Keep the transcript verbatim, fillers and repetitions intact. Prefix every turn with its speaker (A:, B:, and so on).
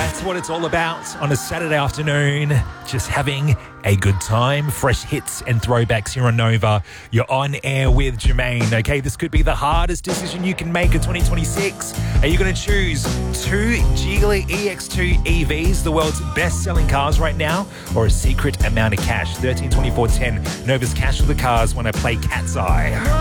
A: That's what it's all about on a Saturday afternoon. Just having a good time. Fresh hits and throwbacks here on Nova. You're on air with Jermaine. Okay, this could be the hardest decision you can make in twenty twenty-six. Are you going to choose two Geely E X two E Vs, the world's best-selling cars right now, or a secret amount of cash? thirteen twenty-four ten. Nova's Cash for the Cars when I play Cat's Eye.